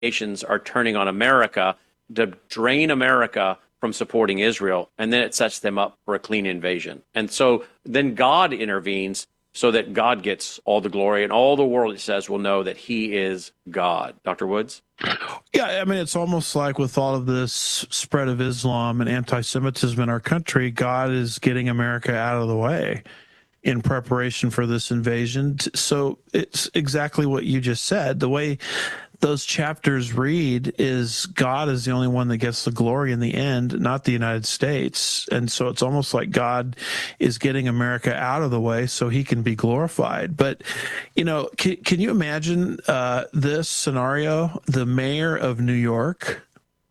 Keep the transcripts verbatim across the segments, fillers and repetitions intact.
nations are turning on America to drain America from supporting Israel, and then it sets them up for a clean invasion. And so then God intervenes so that God gets all the glory, and all the world, it says, will know that he is God. Doctor Woods? Yeah, I mean, it's almost like with all of this spread of Islam and anti-Semitism in our country, God is getting America out of the way in preparation for this invasion. So it's exactly what you just said. The way those chapters read is God is the only one that gets the glory in the end, not the United States. And so it's almost like God is getting America out of the way so he can be glorified. But, you know, can, can you imagine uh, this scenario? The mayor of New York.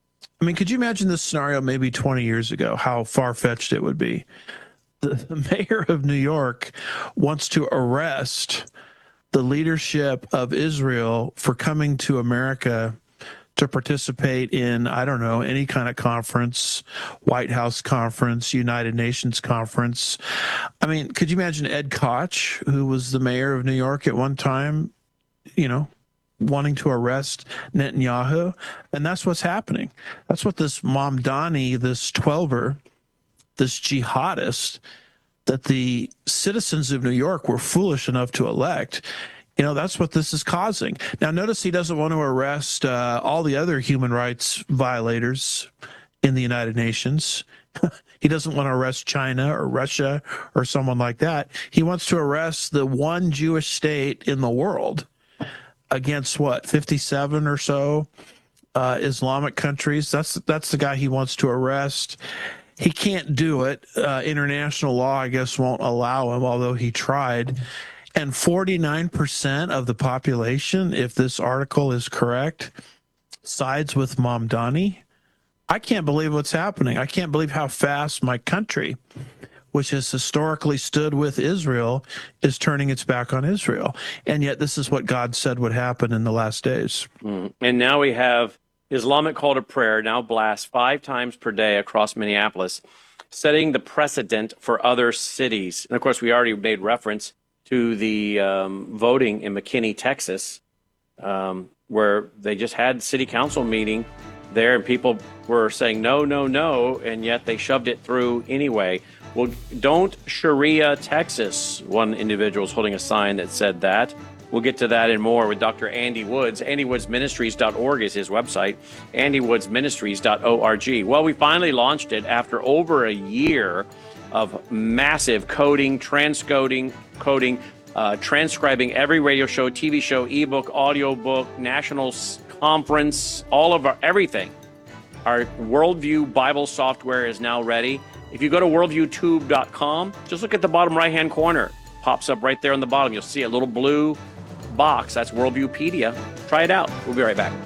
I mean, could you imagine this scenario maybe twenty years ago, how far-fetched it would be? The, the mayor of New York wants to arrest the leadership of Israel for coming to America to participate in, I don't know, any kind of conference, White House conference, United Nations conference. I mean, could you imagine Ed Koch, who was the mayor of New York at one time, you know, wanting to arrest Netanyahu? And that's what's happening. That's what this Mamdani, this twelver, this jihadist that the citizens of New York were foolish enough to elect, you know, that's what this is causing. Now, notice he doesn't want to arrest uh, all the other human rights violators in the United Nations. He doesn't want to arrest China or Russia or someone like that. He wants to arrest the one Jewish state in the world against what, fifty-seven or so uh, Islamic countries. That's that's the guy he wants to arrest. He can't do it. Uh, international law, I guess, won't allow him, although he tried. And forty-nine percent of the population, if this article is correct, sides with Mamdani. I can't believe what's happening. I can't believe how fast my country, which has historically stood with Israel, is turning its back on Israel. And yet this is what God said would happen in the last days. Mm. And now we have Islamic call to prayer now blasts five times per day across Minneapolis, setting the precedent for other cities. And of course, we already made reference to the um, voting in McKinney, Texas, um, where they just had city council meeting there, and people were saying no, no, no, and yet they shoved it through anyway. Well, don't Sharia Texas. One individual is holding a sign that said that. We'll get to that and more with Doctor Andy Woods. andy woods ministries dot org is his website, andy woods ministries dot org. Well, we finally launched it after over a year of massive coding, transcoding, coding, uh, transcribing every radio show, T V show, ebook, audiobook, national conference, all of our everything. Our Worldview Bible software is now ready. If you go to worldview tube dot com, just look at the bottom right-hand corner. Pops up right there on the bottom. You'll see a little blue box. That's Worldviewpedia. Try it out. We'll be right back.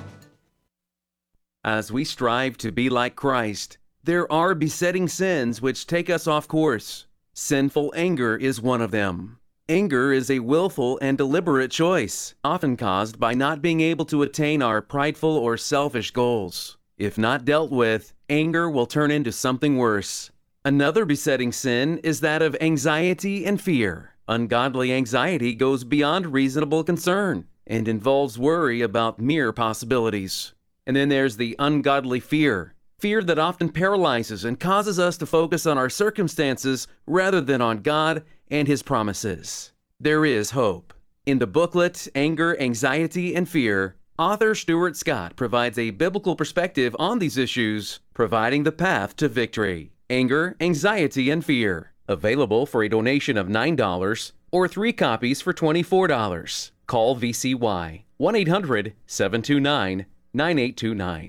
As we strive to be like Christ, there are besetting sins which take us off course. Sinful anger is one of them. Anger is a willful and deliberate choice, often caused by not being able to attain our prideful or selfish goals. If not dealt with, anger will turn into something worse. Another besetting sin is that of anxiety and fear. Ungodly anxiety goes beyond reasonable concern and involves worry about mere possibilities. And then there's the ungodly fear. Fear that often paralyzes and causes us to focus on our circumstances rather than on God and His promises. There is hope. In the booklet, Anger, Anxiety, and Fear, author Stuart Scott provides a biblical perspective on these issues, providing the path to victory. Anger, Anxiety, and Fear. Available for a donation of nine dollars or three copies for twenty-four dollars. Call V C Y one eight hundred, seven two nine, nine eight two nine.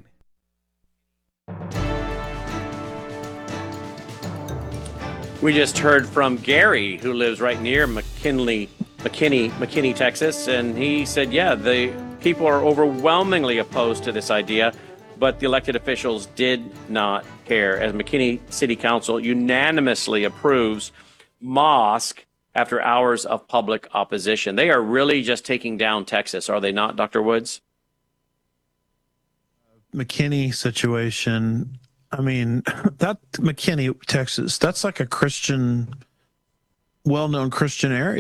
We just heard from Gary, who lives right near McKinley, McKinney, McKinney, Texas, and he said, yeah, the people are overwhelmingly opposed to this idea, but the elected officials did not care, as McKinney City Council unanimously approves mosque after hours of public opposition. They are really just taking down Texas, are they not, Doctor Woods? McKinney situation, I mean, that McKinney, Texas, that's like a Christian, well-known Christian area.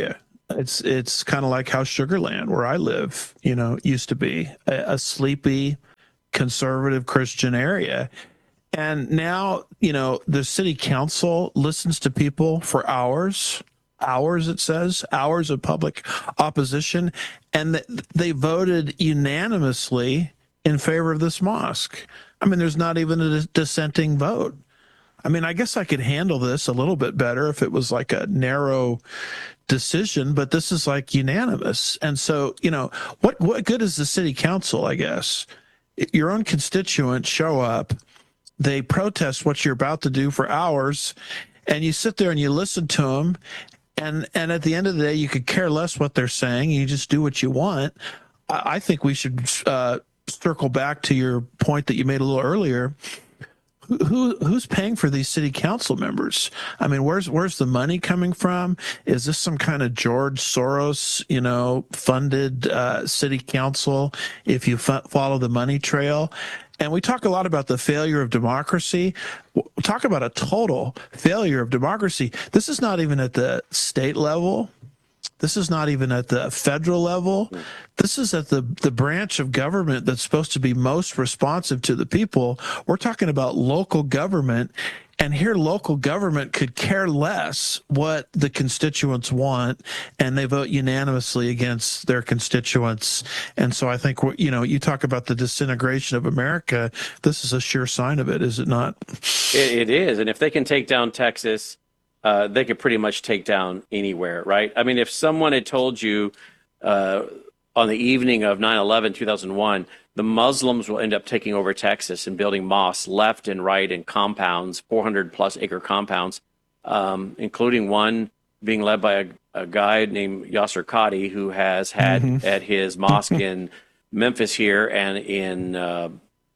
It's it's kind of like how Sugarland, where I live, you know, used to be a, a sleepy conservative Christian area. And now, you know, the city council listens to people for hours, hours, it says, hours of public opposition. And th- they voted unanimously in favor of this mosque. I mean, there's not even a dissenting vote. I mean, I guess I could handle this a little bit better if it was like a narrow decision, but this is like unanimous. And so, you know, what, what good is the city council, I guess? Your own constituents show up, they protest what you're about to do for hours, and you sit there and you listen to them, and and at the end of the day, you could care less what they're saying. You just do what you want. I, I think we should uh, circle back to your point that you made a little earlier. Who, who who's paying for these city council members? I mean, where's where's the money coming from? Is this some kind of George Soros, you know, funded uh, city council? If you f- follow the money trail, and we talk a lot about the failure of democracy. Talk about a total failure of democracy. This is not even at the state level. This is not even at the federal level. This is at the, the branch of government that's supposed to be most responsive to the people. We're talking about local government. And here, local government could care less what the constituents want, and they vote unanimously against their constituents. And so I think, you know, you talk about the disintegration of America. This is a sure sign of it, is it not? It, it is. And if they can take down Texas, uh, they could pretty much take down anywhere, right? I mean, if someone had told you uh, on the evening of nine eleven, two thousand one, the Muslims will end up taking over Texas and building mosques left and right in compounds, four hundred plus acre compounds, um, including one being led by a, a guy named Yasser Qadi, who has had mm-hmm. at his mosque in Memphis here and in uh,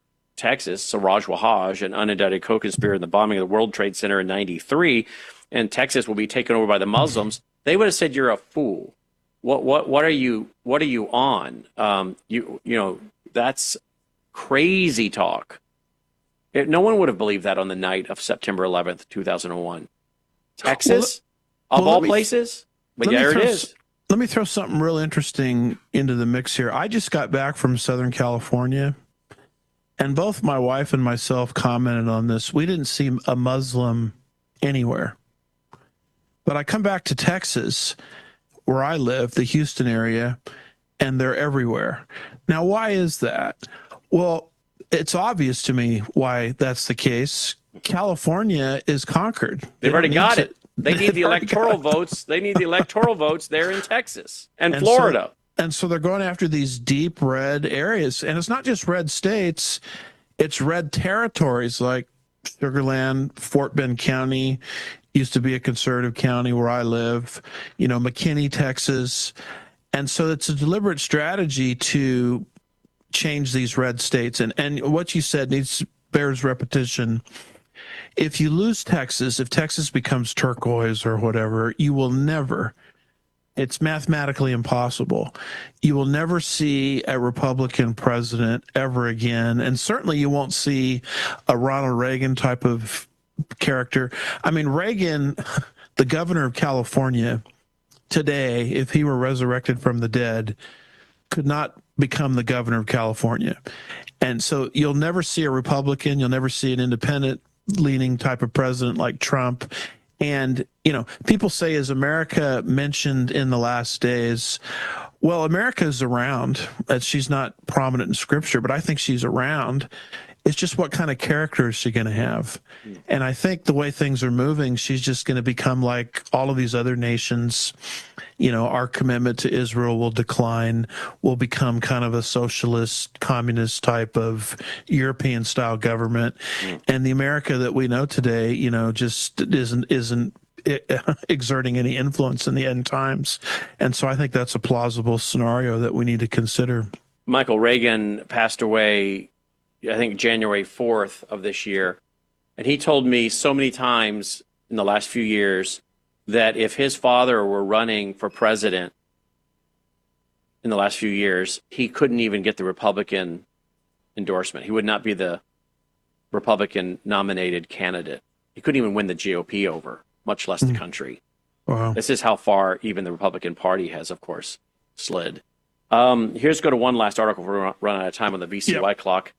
Texas, Siraj Wahhaj, an unindicted co-conspirator in the bombing of the World Trade Center in ninety-three, and Texas will be taken over by the Muslims. They would have said, "You're a fool. What what what are you what are you on? Um, you you know." That's crazy talk. It, no one would have believed that on the night of September eleventh, two thousand one. Texas, well, of well, all me, places, but yeah, there it is. Let me throw something real interesting into the mix here. I just got back from Southern California, and both my wife and myself commented on this. We didn't see a Muslim anywhere. But I come back to Texas, where I live, the Houston area, and they're everywhere. Now, why is that? Well, it's obvious to me why that's the case. California is conquered. They've they already got to, it. They need the electoral votes. They need the electoral votes there in Texas and, and Florida. So, and so they're going after these deep red areas. And it's not just red states, it's red territories like Sugarland, Fort Bend County, used to be a conservative county where I live, you know, McKinney, Texas. And so it's a deliberate strategy to change these red states. And and what you said needs bears repetition. If you lose Texas, if Texas becomes turquoise or whatever, you will never, it's mathematically impossible. You will never see a Republican president ever again. And certainly you won't see a Ronald Reagan type of character. I mean, Reagan, the governor of California, today, if he were resurrected from the dead, could not become the governor of California. And so you'll never see a Republican, you'll never see an independent leaning type of president like Trump. And, you know, people say, is America mentioned in the last days? Well, America is around. She's not prominent in scripture, but I think she's around. It's just what kind of character is she going to have? And I think the way things are moving, she's just going to become like all of these other nations. You know, our commitment to Israel will decline. We'll become kind of a socialist, communist type of European style government. Mm. And the America that we know today, you know, just isn't, isn't exerting any influence in the end times. And so I think that's a plausible scenario that we need to consider. Michael Reagan passed away, I think, January fourth of this year. And he told me so many times in the last few years that if his father were running for president in the last few years, he couldn't even get the Republican endorsement. He would not be the Republican nominated candidate. He couldn't even win the G O P over, much less the country. Wow. This is how far even the Republican Party has, of course, slid. Um, here's go to one last article. We're run out of time on the V C Y Yep. clock.